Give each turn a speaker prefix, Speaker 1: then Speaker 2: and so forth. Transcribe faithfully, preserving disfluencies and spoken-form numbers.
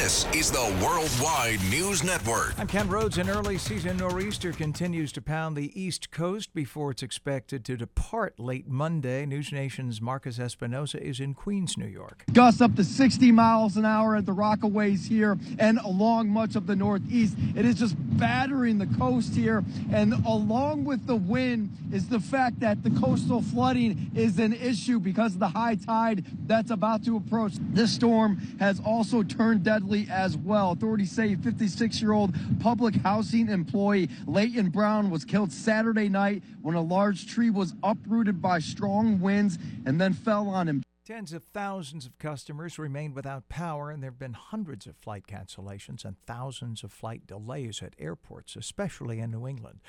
Speaker 1: This is the Worldwide News Network.
Speaker 2: I'm Ken Rhodes. An early season nor'easter continues to pound the East Coast before it's expected to depart late Monday. News Nation's Marcus Espinosa is in Queens, New York.
Speaker 3: Gusts up to sixty miles an hour at the Rockaways here and along much of the Northeast. It is just battering the coast here, and along with the wind is the fact that the coastal flooding is an issue because of the high tide that's about to approach. This storm has also turned deadly as well. Authorities say fifty-six-year-old public housing employee Leighton Brown was killed Saturday night when a large tree was uprooted by strong winds and then fell on him.
Speaker 2: Tens of thousands of customers remain without power, and there have been hundreds of flight cancellations and thousands of flight delays at airports, especially in New England.